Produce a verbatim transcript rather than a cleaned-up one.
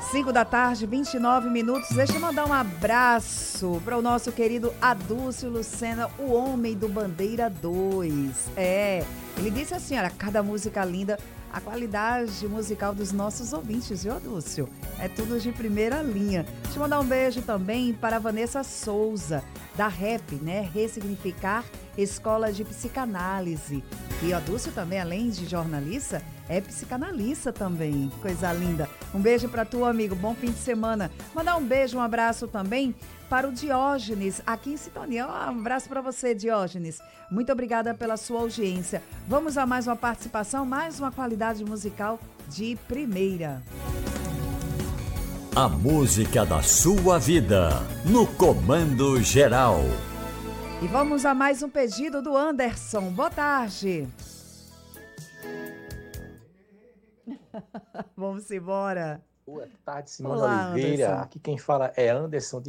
cinco da tarde, vinte e nove minutos. Deixa eu mandar um abraço para o nosso querido Adúcio Lucena, o homem do Bandeira dois. É, ele disse assim, olha, cada música linda, a qualidade musical dos nossos ouvintes, viu, Adúcio? É tudo de primeira linha. Deixa eu mandar um beijo também para a Vanessa Souza, da Rap, né? Ressignificar Escola de Psicanálise. E o Adúcio também, além de jornalista, é psicanalista também. Coisa linda. Um beijo para tu, amigo. Bom fim de semana. Mandar um beijo, um abraço também para o Diógenes, aqui em sintonia. Um abraço para você, Diógenes. Muito obrigada pela sua audiência. Vamos a mais uma participação, mais uma qualidade musical de primeira. A música da sua vida, no Comando Geral. E vamos a mais um pedido do Anderson. Boa tarde. Vamos embora. Boa tarde, Simone Olá, Oliveira. Anderson. Aqui quem fala é Anderson de